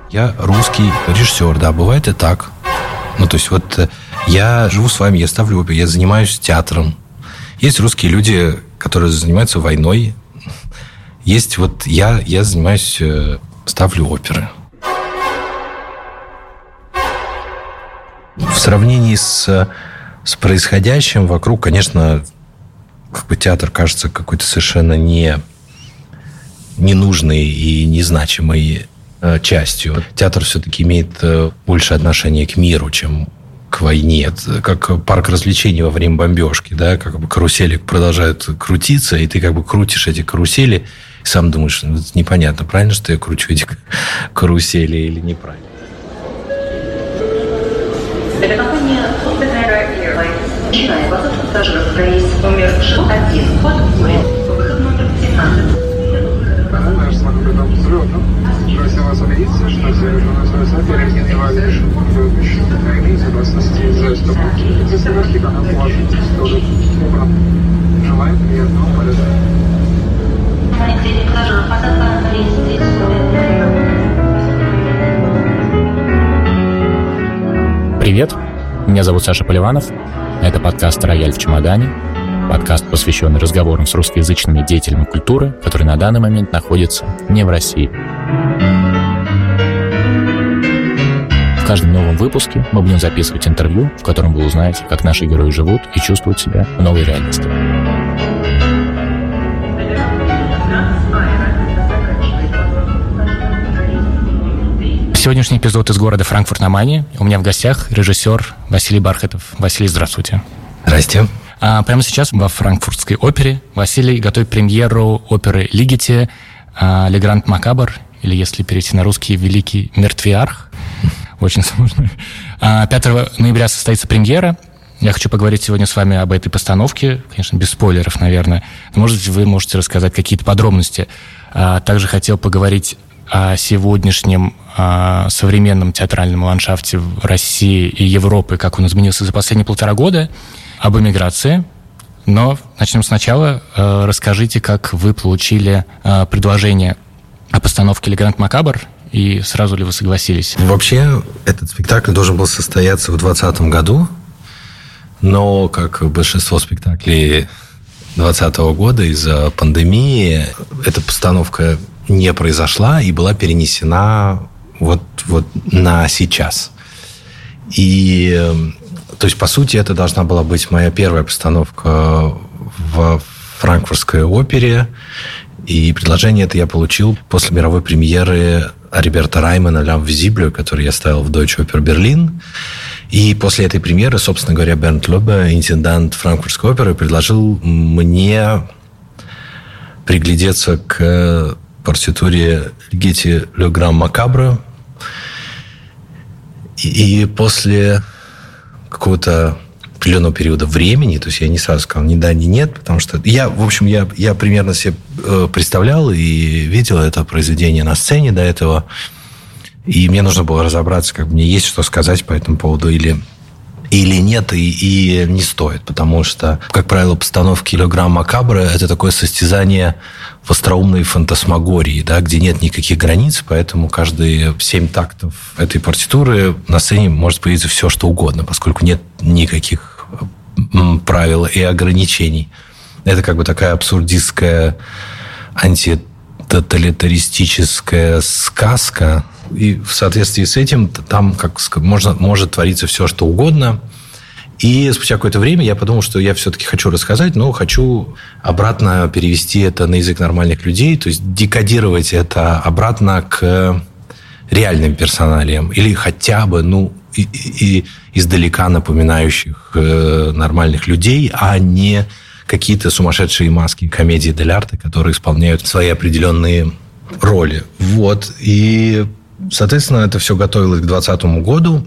Я русский режиссер, да, бывает и так. Ну, то есть вот я живу с вами, я ставлю оперу, я занимаюсь театром. Есть русские люди, которые занимаются войной. Есть вот я занимаюсь, ставлю оперы. В сравнении с происходящим вокруг, конечно, как бы театр кажется какой-то совершенно ненужной и незначимой частью. Театр все-таки имеет больше отношения к миру, чем к войне. Это как парк развлечений во время бомбежки, да, как бы карусели продолжают крутиться, и ты как бы крутишь эти карусели, и сам думаешь, ну, это непонятно, правильно, что я кручу эти карусели или неправильно. Это компания Sudbetara Airlines. Начиная вас от пассажиров рейс номер 1. Выход номер 17. Наш самолет дом взлетом. Просим вас убедиться, что совершенно свой соперник не важнейший имеет безопасности за стопу. Заставки канал положить в сторону. Желаем приятного полета. Привет, меня зовут Саша Поливанов. Это подкаст «Рояль в чемодане». Подкаст, посвященный разговорам с русскоязычными деятелями культуры, которые на данный момент находятся не в России. В каждом новом выпуске мы будем записывать интервью, в котором вы узнаете, как наши герои живут и чувствуют себя в новой реальности. Сегодняшний эпизод из города Франкфурт на Майне. У меня в гостях режиссер Василий Бархатов. Василий, здравствуйте. Здрасте. Прямо сейчас во Франкфуртской опере Василий готовит премьеру оперы «Лигити» «Le Grand Macabre», или, если перейти на русский, «Великий мертвиарх». Очень сложно. 5 ноября состоится премьера. Я хочу поговорить сегодня с вами об этой постановке, конечно, без спойлеров, наверное. Но, может быть, вы можете рассказать какие-то подробности. Также хотел поговорить о сегодняшнем современном театральном ландшафте в России и Европе, как он изменился за последние 1,5 года, об эмиграции. Но начнем сначала. Расскажите, как вы получили предложение о постановке «Le Grand Macabre», и сразу ли вы согласились? Вообще, этот спектакль должен был состояться в 2020 году, но, как большинство спектаклей 2020 года, из-за пандемии эта постановка не произошла и была перенесена вот на сейчас. И, то есть, по сути, это должна была быть моя первая постановка в Франкфуртской опере. И предложение это я получил после мировой премьеры Роберта Раймана «L'Invisible», визиблю, который я ставил в Deutsche Oper Berlin. И после этой премьеры, собственно говоря, Бернт Лёбе, интендант Франкфуртской оперы, предложил мне приглядеться к партитуре «Лигити Le Grand Macabre». И после какого-то определенного периода времени, то есть я не сразу сказал ни да, ни нет, потому что я примерно себе представлял и видел это произведение на сцене до этого, и мне нужно было разобраться, как мне есть что сказать по этому поводу или нет, и не стоит, потому что, как правило, постановки «Le Grand Macabre» – это такое состязание в остроумной фантасмагории, да, где нет никаких границ, поэтому каждые 7 тактов этой партитуры на сцене может появиться все, что угодно, поскольку нет никаких правил и ограничений. Это как бы такая абсурдистская, антитоталитаристическая сказка. И в соответствии с этим там может твориться все, что угодно. И спустя какое-то время я подумал, что я все-таки хочу рассказать, но хочу обратно перевести это на язык нормальных людей, то есть декодировать это обратно к реальным персоналиям. Или хотя бы, и издалека напоминающих нормальных людей, а не какие-то сумасшедшие маски комедии дель арте, которые исполняют свои определенные роли. Вот. И, соответственно, это все готовилось к 2020 году.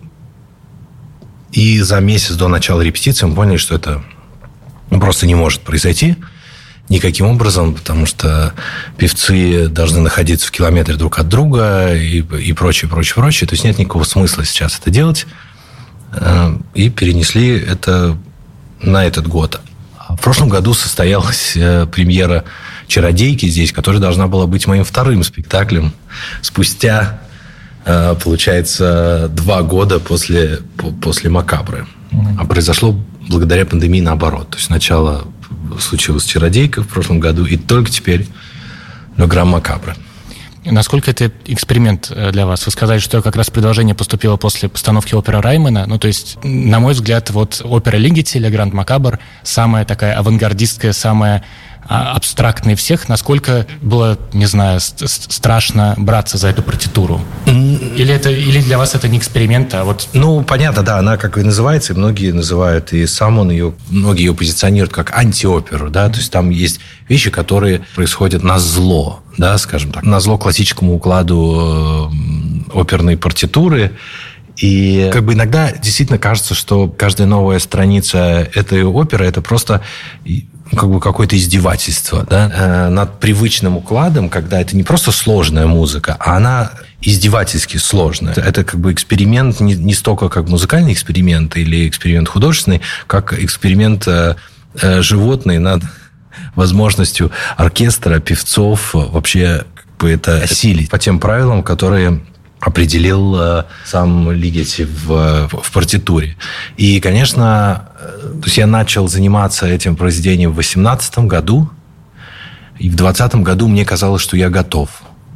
И за месяц до начала репетиции мы поняли, что это просто не может произойти никаким образом, потому что певцы должны находиться в километре друг от друга и прочее. То есть нет никакого смысла сейчас это делать. И перенесли это на этот год. В прошлом году состоялась премьера «Чародейки» здесь, которая должна была быть моим вторым спектаклем спустя получается, 2 года после «Макабры». А произошло благодаря пандемии наоборот. То есть сначала случилась «Чародейка» в прошлом году, и только теперь «Le Grand Macabre». Насколько это эксперимент для вас? Вы сказали, что как раз предложение поступило после постановки оперы Раймана. Ну, то есть, на мой взгляд, вот опера Ligeti, Le Grand Macabre, самая такая авангардистская, самая абстрактная всех. Насколько было, не знаю, страшно браться за эту партитуру? Или для вас это не эксперимент, а вот... Ну, понятно, да, она как и называется, и многие называют, и сам он ее, многие ее позиционируют как антиоперу, да, то есть там есть вещи, которые происходят на зло, да, скажем так, на зло классическому укладу оперной партитуры. И как бы иногда действительно кажется, что каждая новая страница этой оперы – это просто как бы какое-то издевательство, да, над привычным укладом, когда это не просто сложная музыка, а она издевательски сложная. Это как бы эксперимент не столько как музыкальный эксперимент или эксперимент художественный, как эксперимент животный над возможностью оркестра, певцов вообще как бы это осилить по тем правилам, которые определил сам Ligeti в партитуре. И, конечно, то есть я начал заниматься этим произведением в 2018 году, и в 2020 году мне казалось, что я готов.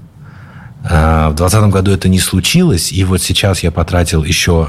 В 2020 году это не случилось, и вот сейчас я потратил еще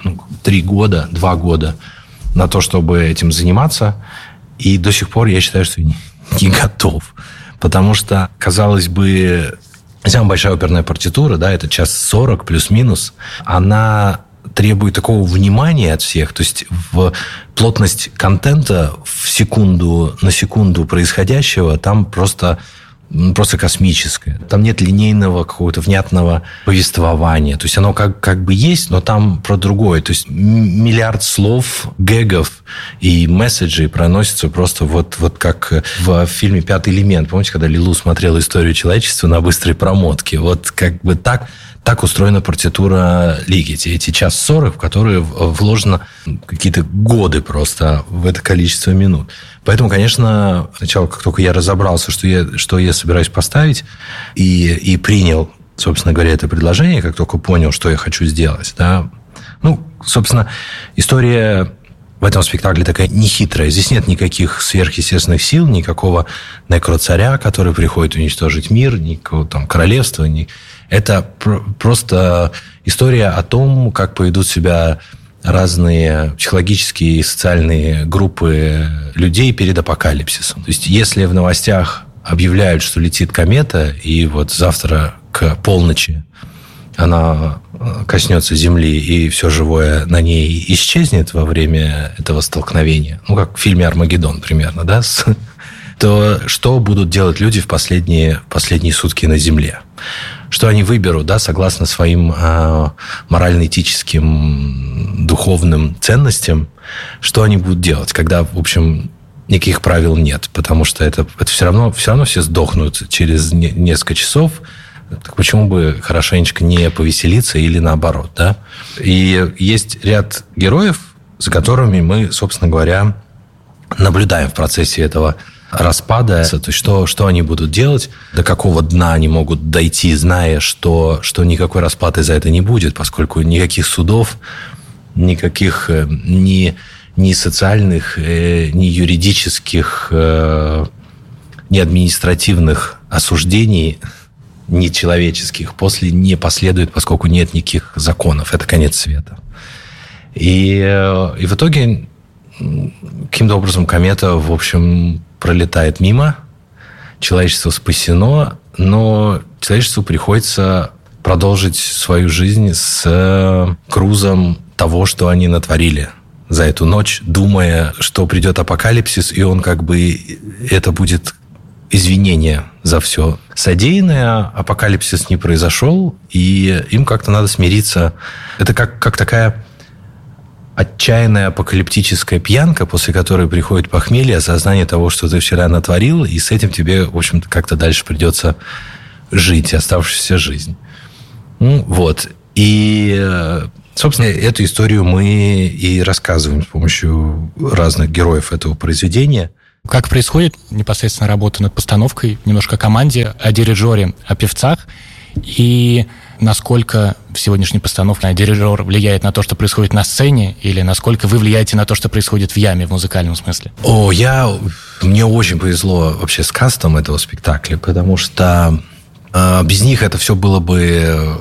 2 года на то, чтобы этим заниматься, и до сих пор я считаю, что не готов. Потому что, казалось бы, самая большая оперная партитура, да, это 1:40 плюс-минус, она требует такого внимания от всех, то есть в плотность контента на секунду происходящего там просто космическое. Там нет линейного какого-то внятного повествования. То есть оно как бы есть, но там про другое. То есть миллиард слов, гэгов и месседжей проносятся просто вот как в фильме «Пятый элемент». Помните, когда Лилу смотрела «Историю человечества» на быстрой промотке? Вот как бы так устроена партитура Ligeti. Эти 1:40, в которые вложено какие-то годы просто в это количество минут. Поэтому, конечно, сначала, как только я разобрался, что я собираюсь поставить, и принял, собственно говоря, это предложение, как только понял, что я хочу сделать, да, собственно, история в этом спектакле такая нехитрая. Здесь нет никаких сверхъестественных сил, никакого некроцаря, который приходит уничтожить мир, никакого там королевства. Это просто история о том, как поведут себя разные психологические и социальные группы людей перед апокалипсисом. То есть, если в новостях объявляют, что летит комета, и вот завтра к полночи она коснется Земли, и все живое на ней исчезнет во время этого столкновения, как в фильме «Армагеддон» примерно, да, то что будут делать люди в последние сутки на Земле? Что они выберут, да, согласно своим морально-этическим, духовным ценностям, что они будут делать, когда, в общем, никаких правил нет, потому что это все равно все сдохнут через несколько часов. Так почему бы хорошенечко не повеселиться или наоборот, да? И есть ряд героев, за которыми мы, собственно говоря, наблюдаем в процессе этого распада, то есть что они будут делать, до какого дна они могут дойти, зная, что никакой распад из-за этого не будет, поскольку никаких судов, никаких ни социальных, ни юридических, ни административных осуждений, ни человеческих после не последует, поскольку нет никаких законов. Это конец света. И в итоге каким-то образом комета, в общем, пролетает мимо, человечество спасено, но человечеству приходится продолжить свою жизнь с грузом того, что они натворили за эту ночь, думая, что придет апокалипсис, и он как бы это будет извинение за все содеянное. Апокалипсис не произошел, и им как-то надо смириться. Это как такая отчаянная апокалиптическая пьянка, после которой приходит похмелье, осознание того, что ты вчера натворил, и с этим тебе, в общем-то, как-то дальше придется жить, оставшуюся жизнь. Вот. И, собственно, эту историю мы и рассказываем с помощью разных героев этого произведения. Как происходит непосредственно работа над постановкой, немножко о команде, о дирижере, о певцах, и насколько в сегодняшней постановке дирижер влияет на то, что происходит на сцене, или насколько вы влияете на то, что происходит в яме в музыкальном смысле? Мне очень повезло вообще с кастом этого спектакля, потому что без них это все было бы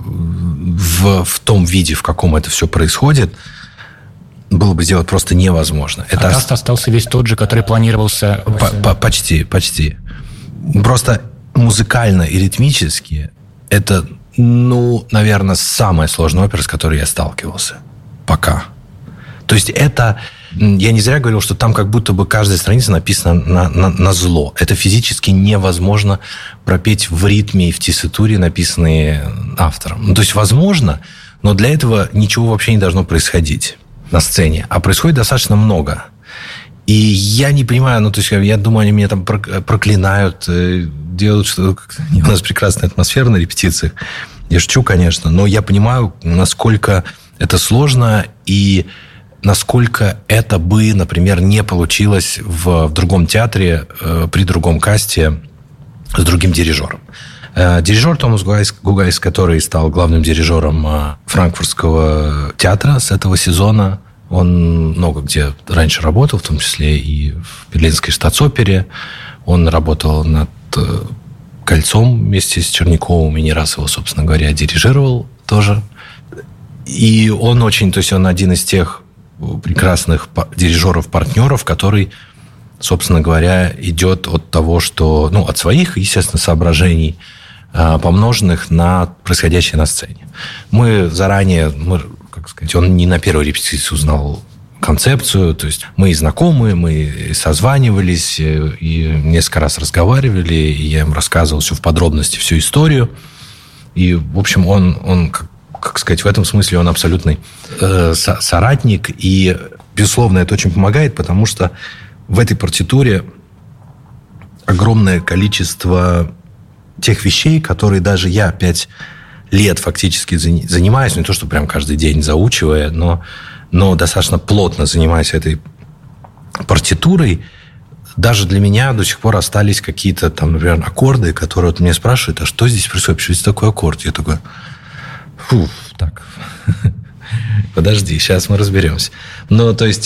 в том виде, в каком это все происходит, было бы сделать просто невозможно. Каст остался весь тот же, который планировался? Почти. Просто музыкально и ритмически это, наверное, самая сложная опера, с которой я сталкивался. Пока. То есть это... Я не зря говорил, что там как будто бы каждая страница написана на зло. Это физически невозможно пропеть в ритме и в тесситуре, написанные автором. То есть возможно, но для этого ничего вообще не должно происходить на сцене. А происходит достаточно много. И я не понимаю, то есть я думаю, они меня там проклинают, делают что-то... У нас прекрасная атмосфера на репетициях. Я шучу, конечно, но я понимаю, насколько это сложно и насколько это бы, например, не получилось в другом театре, при другом касте, с другим дирижером. Дирижер Томас Гугайс, который стал главным дирижером Франкфуртского театра с этого сезона, он много где раньше работал, в том числе и в Берлинской штатс-опере. Он работал над «Кольцом» вместе с Черняковым, и не раз его, собственно говоря, дирижировал тоже. И он он один из тех прекрасных дирижеров-партнеров, который, собственно говоря, идет от того, что... от своих, естественно, соображений, помноженных на происходящее на сцене. Мы заранее, он не на первой репетиции узнал концепцию, то есть мы и знакомы, мы созванивались, и несколько раз разговаривали, и я им рассказывал все в подробности, всю историю. И, в общем, он в этом смысле он абсолютный соратник. И, безусловно, это очень помогает, потому что в этой партитуре огромное количество тех вещей, которые даже я 5 лет фактически занимаюсь, не то, что прям каждый день заучивая, но достаточно плотно занимаюсь этой партитурой. Даже для меня до сих пор остались какие-то там, например, аккорды, которые меня спрашивают, а что здесь происходит? Почему здесь такой аккорд? Я такой... Подожди, сейчас мы разберемся. То есть,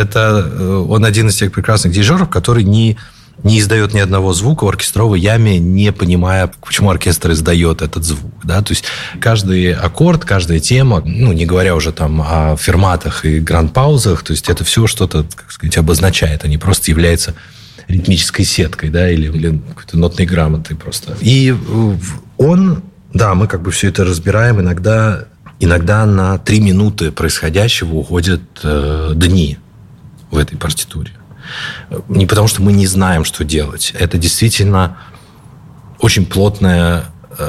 он один из тех прекрасных дирижеров, который не издает ни одного звука в оркестровой яме, не понимая, почему оркестр издает этот звук. Да? То есть, каждый аккорд, каждая тема, не говоря уже там о ферматах и гранд-паузах, то есть, это все что-то, обозначает, а не просто является ритмической сеткой, да, или какой-то нотной грамотой просто. И он... Да, мы все это разбираем. Иногда на 3 минуты происходящего уходят дни в этой партитуре. Не потому, что мы не знаем, что делать. Это действительно очень плотная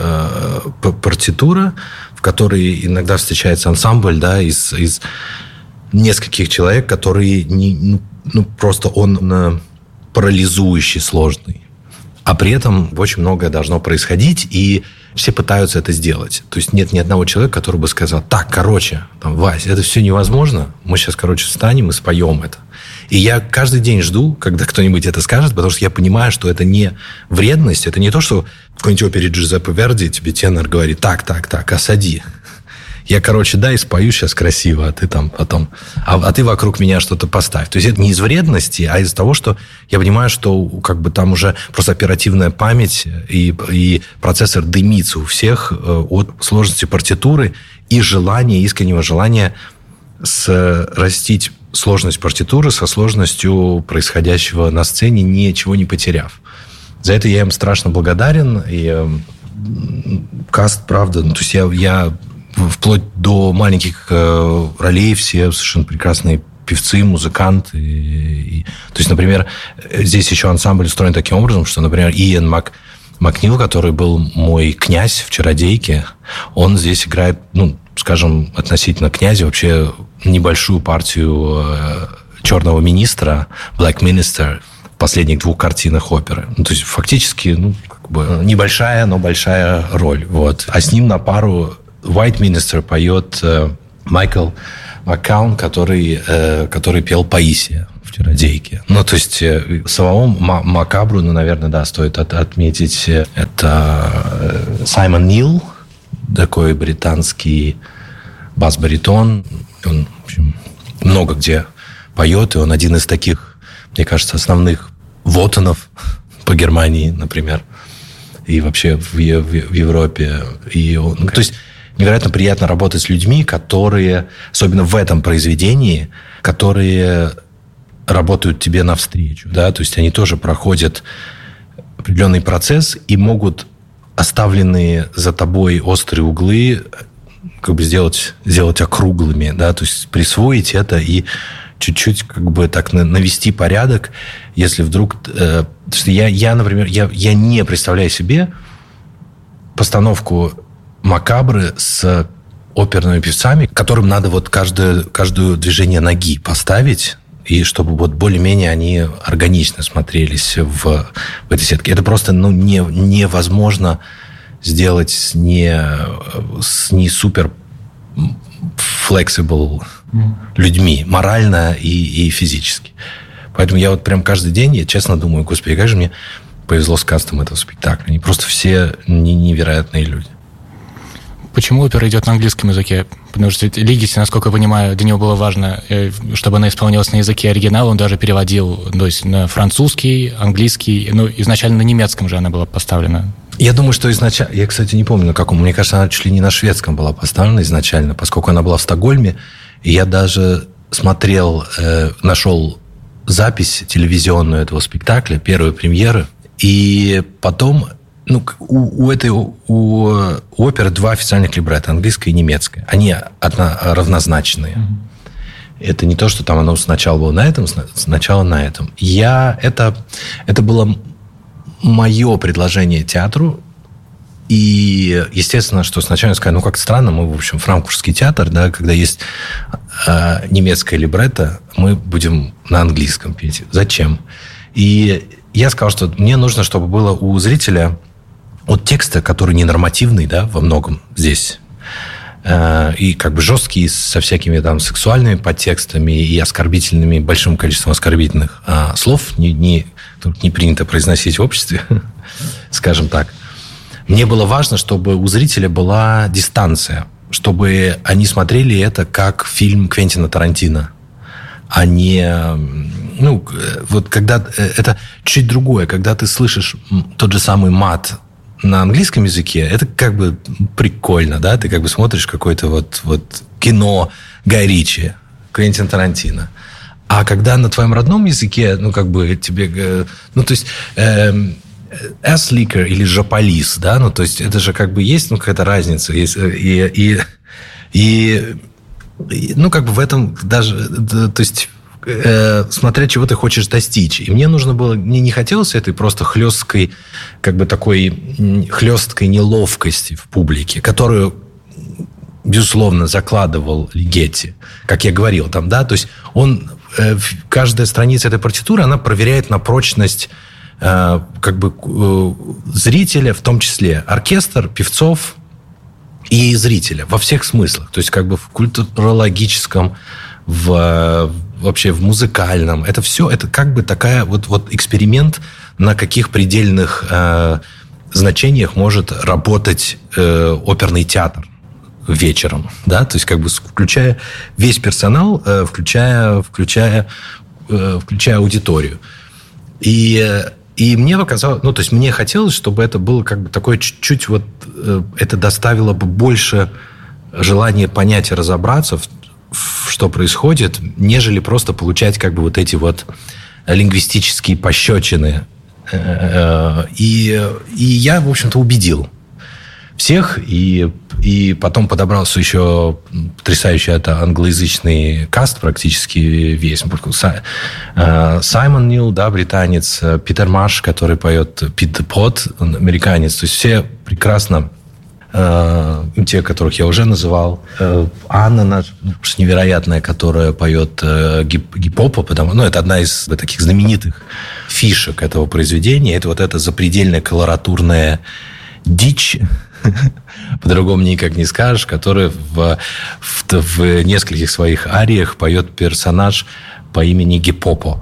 партитура, в которой иногда встречается ансамбль, да, из нескольких человек, которые просто он парализующий, сложный. А при этом очень многое должно происходить, и все пытаются это сделать. То есть нет ни одного человека, который бы сказал, Вась, это все невозможно, мы сейчас, встанем и споем это. И я каждый день жду, когда кто-нибудь это скажет, потому что я понимаю, что это не вредность, это не то, что в какой-нибудь опере Джузеппе Верди тебе тенор говорит, так, осади. Я, и спою сейчас красиво, а ты там потом... А ты вокруг меня что-то поставь. То есть это не из вредности, а из того, что я понимаю, что там уже просто оперативная память и процессор дымится у всех от сложности партитуры и искреннего желания срастить сложность партитуры со сложностью происходящего на сцене, ничего не потеряв. За это я им страшно благодарен. И каст, правда... То есть я вплоть до маленьких ролей все совершенно прекрасные певцы, музыканты. То есть, например, здесь еще ансамбль устроен таким образом, что, например, Иэн Макнил, который был мой князь в «Чародейке», он здесь играет, относительно князя, вообще небольшую партию черного министра, Black Minister, в последних 2 картинах оперы. То есть, фактически, небольшая, но большая роль. Вот. А с ним на пару White Minister поет Майкл Маккаун, который пел Паисия в «Чародейке». То есть самого Макабру, наверное, да, стоит отметить. Это Саймон Нил, такой британский бас-баритон. Он, в общем, много где поет, и он один из таких, мне кажется, основных вотанов по Германии, например, и вообще в Европе. И он, то есть невероятно приятно работать с людьми, которые, особенно в этом произведении, которые работают тебе навстречу. Да? То есть они тоже проходят определенный процесс и могут оставленные за тобой острые углы как бы сделать округлыми. Да? То есть присвоить это и чуть-чуть как бы так навести порядок, если вдруг... Я, например, я не представляю себе постановку Макабры с оперными певцами, которым надо вот каждое движение ноги поставить, и чтобы вот более-менее они органично смотрелись в этой сетке. Это просто невозможно сделать с не супер flexible людьми, морально и физически. Поэтому я вот прям каждый день, я честно думаю, господи, как же мне повезло с кастом этого спектакля. Они просто все невероятные люди. Почему опера идет на английском языке? Потому что Лигити, насколько я понимаю, для него было важно, чтобы она исполнялась на языке оригинала. Он даже переводил, то есть на французский, английский. Ну, изначально на немецком же она была поставлена. Я думаю, что изначально... Я, кстати, не помню, на каком. Мне кажется, она чуть ли не на шведском была поставлена изначально, поскольку она была в Стокгольме. И я даже смотрел, нашел запись телевизионную этого спектакля, первой премьеры. И потом... у оперы два официальных либретто, английское и немецкое. Они равнозначные. Это не то, что там оно сначала было на этом, сначала на этом. Это было мое предложение театру. И, естественно, что сначала я сказал, как странно, мы, в общем, франкфуртский театр, да, когда есть немецкое либретто, мы будем на английском петь. Зачем? И я сказал, что мне нужно, чтобы было у зрителя от текста, который ненормативный, да, во многом здесь, и как бы жесткий, со всякими там сексуальными подтекстами и оскорбительными, большим количеством оскорбительных слов, не принято произносить в обществе, скажем так. Мне было важно, чтобы у зрителя была дистанция, чтобы они смотрели это как фильм Квентина Тарантино, а не... вот когда... Это чуть другое. Когда ты слышишь тот же самый мат на английском языке, это как бы прикольно, да? Ты как бы смотришь какое-то вот кино Гай Ричи, Квентин Тарантино. А когда на твоем родном языке, тебе... то есть... ass-licker или жополис, да? То есть это же как бы есть, какая-то разница. Есть, как бы в этом даже... То есть... смотря чего ты хочешь достичь. И мне нужно было... Мне не хотелось этой просто хлесткой, как бы такой хлесткой неловкости в публике, которую, безусловно, закладывал Лигети, как я говорил там, да, то есть он... Каждая страница этой партитуры, она проверяет на прочность как бы зрителя, в том числе оркестр, певцов и зрителя во всех смыслах. То есть как бы в культурологическом, вообще в музыкальном. Это все, это как бы такая вот эксперимент, на каких предельных значениях может работать оперный театр вечером. Да? То есть как бы включая весь персонал, включая аудиторию. И мне показалось, то есть мне хотелось, чтобы это было как бы такое чуть-чуть это доставило бы больше желания понять и разобраться в что происходит, нежели просто получать как бы вот эти вот лингвистические пощечины. И я, в общем-то, убедил всех, и потом подобрался еще потрясающий англоязычный каст практически весь. Саймон Нил, да, британец, Питер Марш, который поет Пит де Пот, он американец. То есть все прекрасно, те, которых я уже называл. Анна наша невероятная, которая поет гип-попа, это одна из таких знаменитых фишек этого произведения. Это вот эта запредельная колоратурная дичь, по-другому никак не скажешь, который в нескольких своих ариях поет персонаж по имени Гиппопо.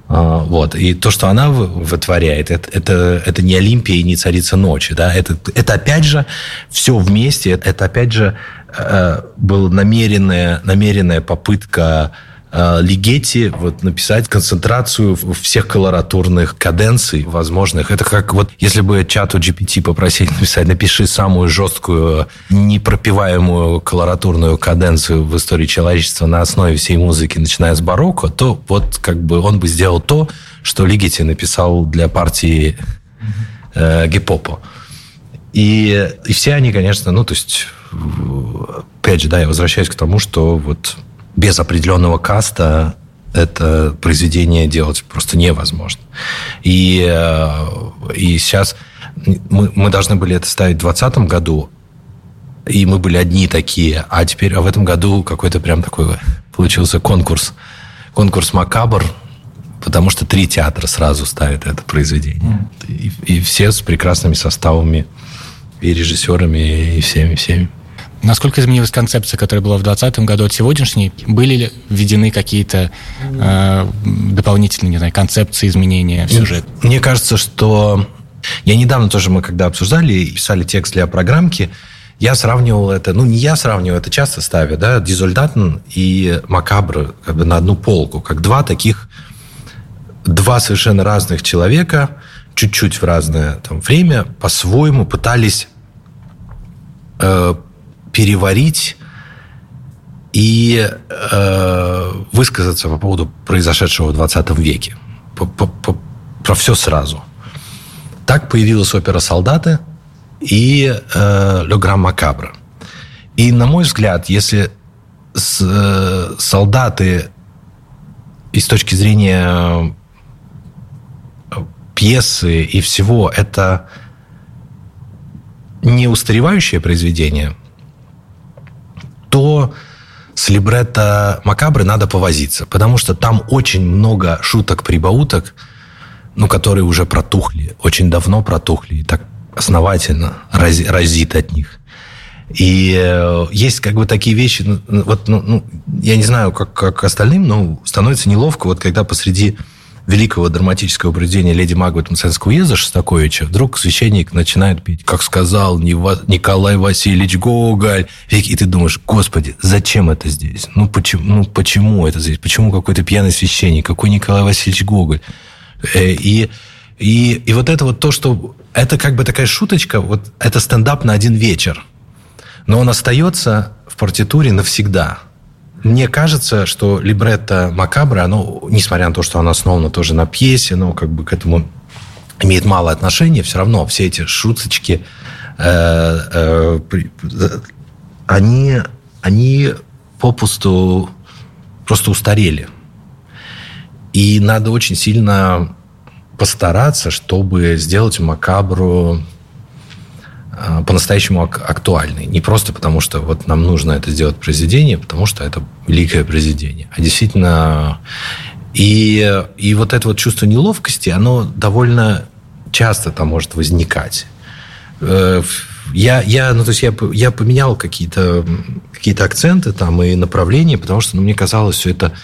Вот. И то, что она вытворяет, это не Олимпия и не Царица ночи. Да? Это опять же, все вместе. Это, опять же, была намеренная попытка Лигетти написать концентрацию всех колоратурных каденций возможных. Это как если бы чату GPT попросить напиши самую жесткую, непропиваемую колоратурную каденцию в истории человечества на основе всей музыки, начиная с барокко, то он бы сделал то, что Лигетти написал для партии Гиппопо. И все они, конечно, опять же, я возвращаюсь к тому, что без определенного каста это произведение делать просто невозможно. И сейчас мы должны были это ставить в 2020 году, и мы были одни такие, а в этом году какой-то прям такой получился конкурс «Макабр», потому что 3 театра сразу ставят это произведение. И все с прекрасными составами, и режиссерами, и всеми. Насколько изменилась концепция, которая была в 2020 году от сегодняшней? Были ли введены какие-то дополнительные, не знаю, концепции изменения в сюжет? Мне кажется, что... Я недавно тоже, мы когда обсуждали и писали текст для программки, я сравнивал это... не я сравнивал, это часто ставят, да, «Die Soldaten» и «Макабр» на одну полку, как два совершенно разных человека, чуть-чуть в разное время, по-своему пытались... переварить и высказаться по поводу произошедшего в 20 веке. Про все сразу. Так появилась опера «Солдаты» и «Le Grand Macabre». И, на мой взгляд, если «Солдаты» и с точки зрения пьесы и всего, это не устаревающее произведение, то с либретто «Макабры» надо повозиться, потому что там очень много шуток-прибауток, которые уже протухли, очень давно протухли, и так основательно разит от них. И есть такие вещи, я не знаю, как остальным, но становится неловко, когда посреди великого драматического произведения «Леди Макбет» Мценского уезда Шостаковича вдруг священник начинает петь, как сказал Николай Васильевич Гоголь. И ты думаешь, господи, зачем это здесь? Почему это здесь? Почему какой-то пьяный священник? Какой Николай Васильевич Гоголь? И это то, что... Это такая шуточка, это стендап на один вечер. Но он остается в партитуре навсегда. Мне кажется, что либретто «Макабра», оно, несмотря на то, что оно основано тоже на пьесе, но к этому имеет мало отношения, все равно все эти шуточки, они попусту просто устарели. И надо очень сильно постараться, чтобы сделать «Макабру» по-настоящему актуальный. Не просто потому, что нам нужно это сделать произведение, потому что это великое произведение. А действительно... И это чувство неловкости, оно довольно часто там может возникать. Я поменял какие-то акценты там и направления, потому что мне казалось, все это...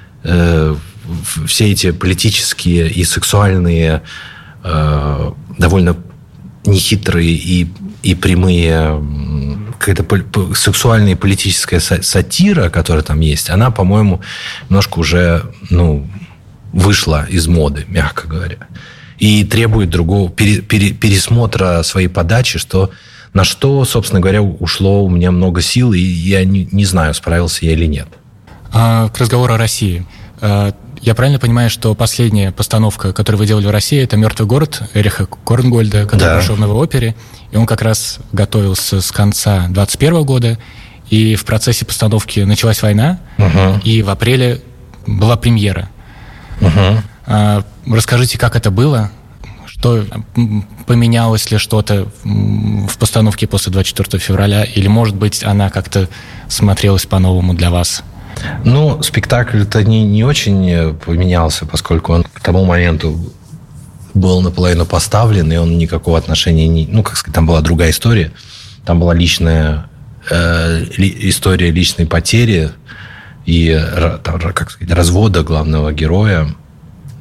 все эти политические и сексуальные довольно нехитрые и прямые какая-то сексуальная и политическая сатира, которая там есть, она, по-моему, немножко уже вышла из моды, мягко говоря. И требует другого пересмотра своей подачи, на что, собственно говоря, ушло у меня много сил, и я не знаю, справился я или нет. К разговору о России. Я правильно понимаю, что последняя постановка, которую вы делали в России, это «Мертвый город» Эриха Корнгольда, который прошел в Новой опере, и он как раз готовился с конца 2021 года, и в процессе постановки началась война, и в апреле была премьера. Расскажите, как это было? Что поменялось ли что-то в постановке после 24 февраля? Или, может быть, она как-то смотрелась по-новому для вас? Спектакль-то не очень поменялся, поскольку он к тому моменту был наполовину поставлен, и он никакого отношения не... там была другая история. Там была личная история личной потери и развода главного героя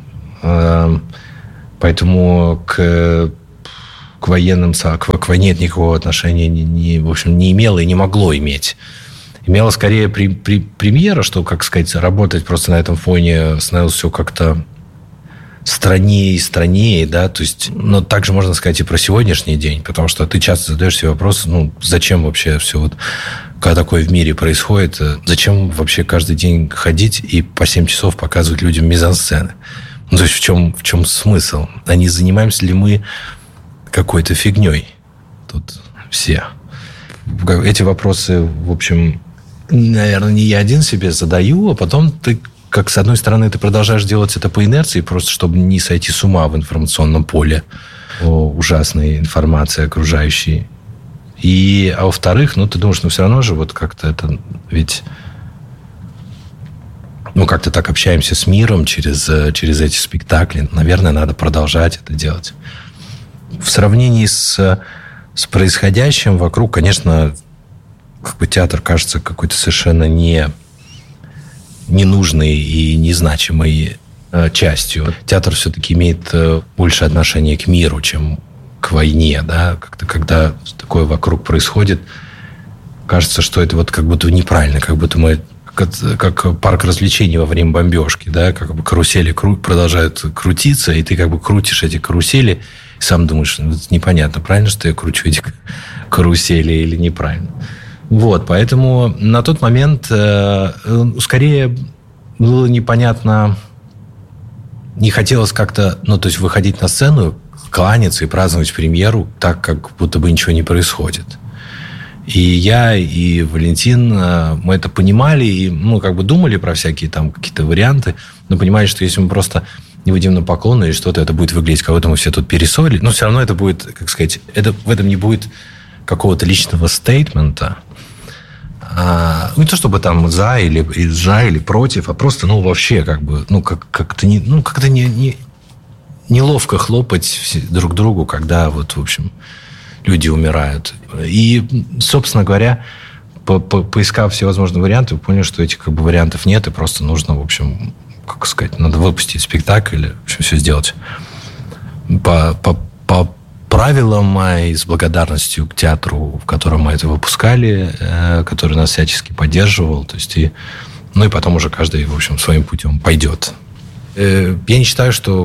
Поэтому к войне это никакого отношения в общем, не имело и не могло иметь. Имело скорее премьера, что, как сказать, работать просто на этом фоне становилось все как-то страннее и страннее, да, то есть, но также можно сказать и про сегодняшний день, потому что ты часто задаешь себе вопрос, зачем вообще все вот, когда такое в мире происходит, зачем вообще каждый день ходить и по 7 часов показывать людям мизансцены? То есть, в чем смысл? А не занимаемся ли мы какой-то фигней? Тут все. Эти вопросы, в общем, наверное, не я один себе задаю, а потом ты, как с одной стороны, ты продолжаешь делать это по инерции, просто чтобы не сойти с ума в информационном поле ужасной информации окружающей. А во-вторых, ты думаешь, все равно же вот как-то это ведь... как-то так общаемся с миром через эти спектакли. Наверное, надо продолжать это делать. В сравнении с происходящим вокруг, конечно, театр кажется какой-то совершенно ненужной и незначимой частью. Театр все-таки имеет больше отношения к миру, чем к войне. Да? Как-то, когда такое вокруг происходит, кажется, что это вот как будто неправильно, как будто мы как парк развлечений во время бомбежки, да, как бы карусели продолжают крутиться, и ты как бы крутишь эти карусели, и сам думаешь, непонятно, правильно, что я кручу эти карусели или неправильно. Вот, поэтому на тот момент скорее было непонятно, не хотелось как-то, то есть выходить на сцену, кланяться и праздновать премьеру так, как будто бы ничего не происходит. И я, и Валентин, мы это понимали, и думали про всякие там какие-то варианты, но понимали, что если мы просто не выйдем на поклон или что-то, это будет выглядеть, как будто мы все тут перессорили, но все равно это будет, как сказать, в этом не будет какого-то личного стейтмента. Не то, чтобы там за или против, а просто, вообще, как-то неловко хлопать друг другу, когда в общем, люди умирают. И, собственно говоря, поискав всевозможные варианты, понял, что этих вариантов нет, и просто нужно, в общем, надо выпустить спектакль, или, в общем, все сделать по правилам и с благодарностью к театру, в котором мы это выпускали, который нас всячески поддерживал. То есть и потом уже каждый, в общем, своим путем пойдет. Я не считаю, что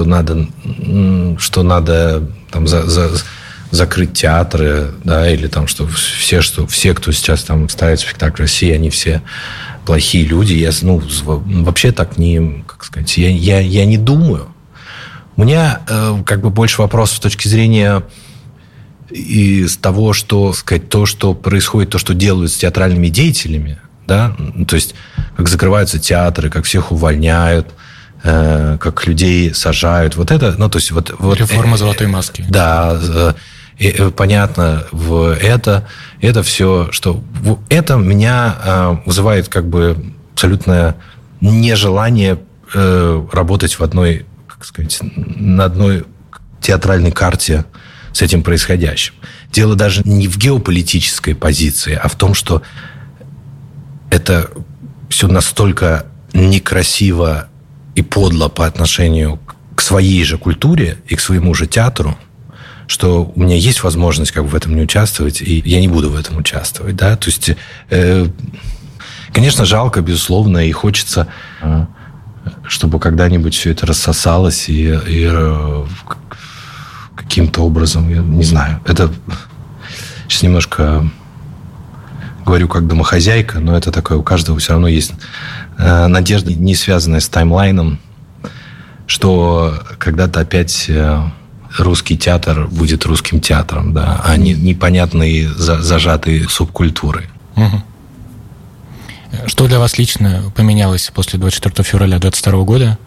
надо там закрыть театры, да, или там, что все, кто сейчас там ставит спектакль в России, они все плохие люди. Я, вообще так не, я не думаю. У меня больше вопросов с точки зрения из того, что то, что происходит, то, что делают с театральными деятелями, да, то есть как закрываются театры, как всех увольняют, как людей сажают, вот это, то есть вот реформа золотой маски. Да, понятно, это все, что это меня вызывает абсолютное нежелание работать на одной театральной карте с этим происходящим. Дело даже не в геополитической позиции, а в том, что это все настолько некрасиво и подло по отношению к своей же культуре и к своему же театру, что у меня есть возможность в этом не участвовать, и я не буду в этом участвовать. Да? То есть, конечно, жалко, безусловно, и хочется, чтобы когда-нибудь все это рассосалось и каким-то образом, я не знаю, это сейчас немножко говорю как домохозяйка, но это такое, у каждого все равно есть надежда, не связанная с таймлайном, что когда-то опять русский театр будет русским театром, да, а не непонятные зажатые субкультуры. Угу. Что для вас лично поменялось после 24 февраля 2022 года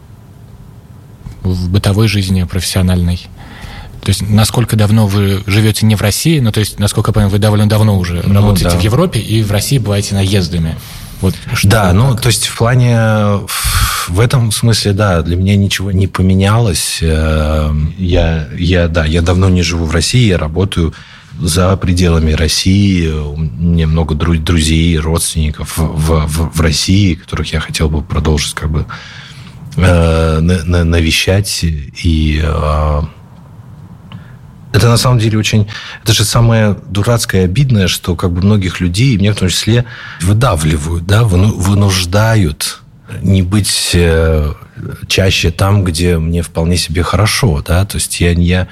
в бытовой жизни, профессиональной? То есть, насколько давно вы живете не в России, то есть, насколько я понимаю, вы довольно давно уже работаете в Европе, и в России бываете наездами. Да, то есть, в плане, в этом смысле, да, для меня ничего не поменялось. Я давно не живу в России, я работаю за пределами России. У меня много друзей, родственников в России, которых я хотел бы продолжить навещать. И это на самом деле очень... Это же самое дурацкое и обидное, что как бы многих людей, и меня в том числе, выдавливают, да, вынуждают не быть чаще там, где мне вполне себе хорошо, да, то есть я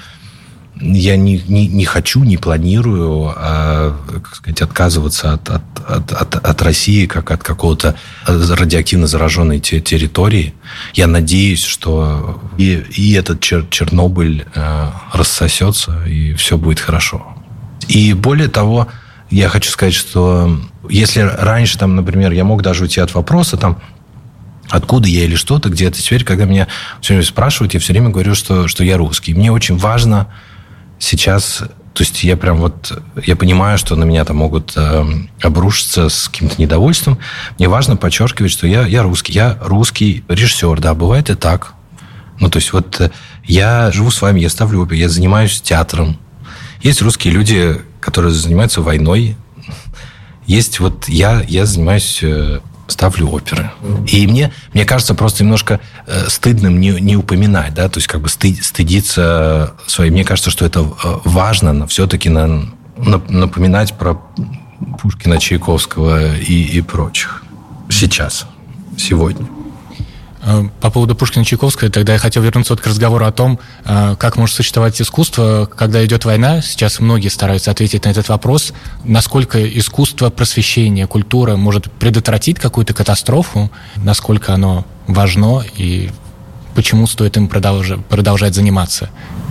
не хочу, не планирую, как сказать, отказываться от России как от какого-то радиоактивно зараженной территории. Я надеюсь, что и этот Чернобыль рассосется, и все будет хорошо. И более того, я хочу сказать, что если раньше, там, например, я мог даже уйти от вопроса, там, откуда я или что-то, где-то, теперь, когда меня все время спрашивают, я все время говорю, что я русский. Мне очень важно сейчас, то есть я прям я понимаю, что на меня там могут обрушиться с каким-то недовольством. Мне важно подчеркивать, что я русский. Я русский режиссер, да, бывает и так. Ну, то есть я живу с вами, я ставлю оперу, я занимаюсь театром. Есть русские люди, которые занимаются войной. Есть я занимаюсь... ставлю оперы. И мне кажется, просто немножко стыдным не упоминать, да, то есть как бы стыдиться своей. Мне кажется, что это важно все-таки напоминать про Пушкина, Чайковского и прочих. Сейчас, сегодня. По поводу Пушкина и Чайковского, тогда я хотел вернуться к разговору о том, как может существовать искусство, когда идет война. Сейчас многие стараются ответить на этот вопрос. Насколько искусство, просвещение, культура может предотвратить какую-то катастрофу, насколько оно важно и почему стоит им продолжать заниматься?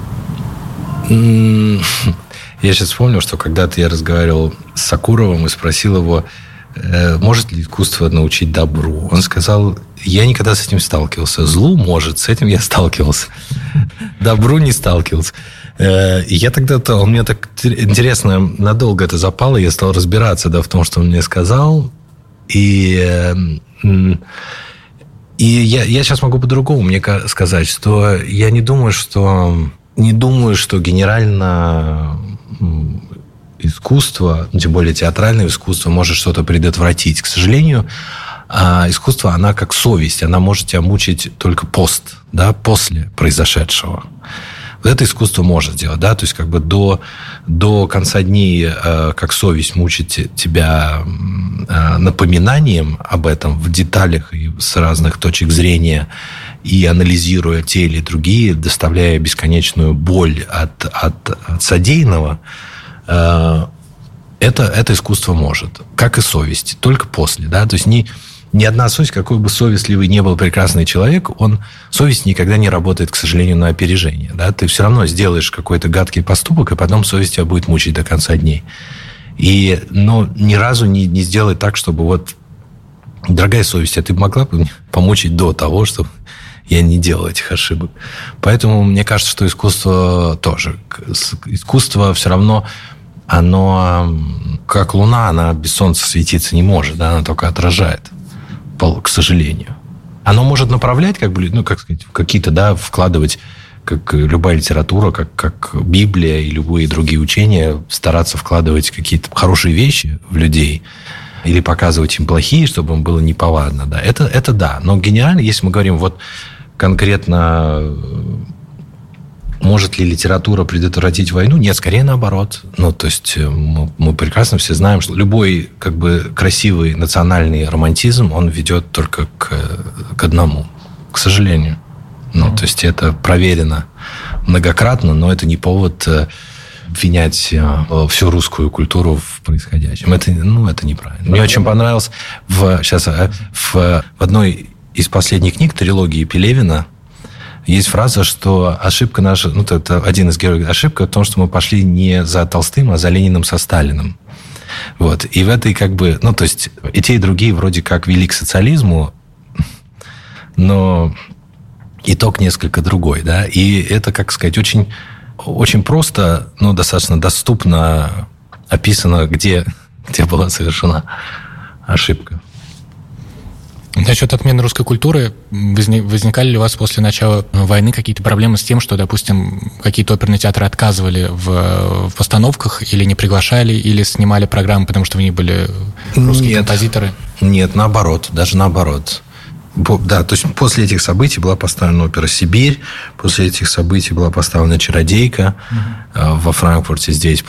Я сейчас вспомнил, что когда-то я разговаривал с Сакуровым и спросил его, может ли искусство научить добру? Он сказал, я никогда с этим сталкивался. Злу может, с этим я сталкивался. Добру не сталкивался. И я тогда-то, он мне так интересно, надолго это запало, я стал разбираться, да, в том, что он мне сказал. И я сейчас могу по-другому мне сказать, что я не думаю, что генерально искусство, тем более театральное искусство, может что-то предотвратить. К сожалению, искусство, она как совесть, она может тебя мучить только после произошедшего. Вот это искусство может сделать, да, то есть как бы до конца дней, как совесть мучит тебя напоминанием об этом в деталях и с разных точек зрения, и анализируя те или другие, доставляя бесконечную боль от содеянного, это искусство может, как и совесть, только после, да, то есть ни одна совесть, какой бы совестливый не был прекрасный человек, совесть никогда не работает, к сожалению, на опережение, да, ты все равно сделаешь какой-то гадкий поступок, и потом совесть тебя будет мучить до конца дней, но ни разу не сделай так, чтобы дорогая совесть, а ты могла бы помучить до того, чтобы я не делал этих ошибок. Поэтому мне кажется, что искусство тоже. Искусство все равно, оно, как луна, она без солнца светиться не может, да, она только отражает, к сожалению. Оно может направлять, как сказать, какие-то, да, вкладывать, как любая литература, как Библия и любые другие учения, стараться вкладывать какие-то хорошие вещи в людей или показывать им плохие, чтобы им было неповадно, да. Это да. Но гениально, если мы говорим конкретно, может ли литература предотвратить войну? Нет, скорее наоборот. То есть мы прекрасно все знаем, что любой красивый национальный романтизм, он ведет только к одному, к сожалению. То есть это проверено многократно, но это не повод обвинять всю русскую культуру в происходящем. Это неправильно. Мне очень понравилось в одной из последних книг трилогии Пелевина есть фраза, что ошибка наша, это один из героев, ошибка в том, что мы пошли не за Толстым, а за Лениным со Сталиным. И в этой то есть и те, и другие вроде как вели к социализму, но итог несколько другой, да, и это, как сказать, очень, очень просто, но достаточно доступно описано, где была совершена ошибка. Насчет отмены русской культуры, возникали ли у вас после начала войны какие-то проблемы с тем, что, допустим, какие-то оперные театры отказывали в постановках или не приглашали, или снимали программы, потому что в них были русские композиторы? Нет, наоборот, даже наоборот. Да, то есть после этих событий была поставлена опера «Сибирь», после этих событий была поставлена «Чародейка» во Франкфурте здесь.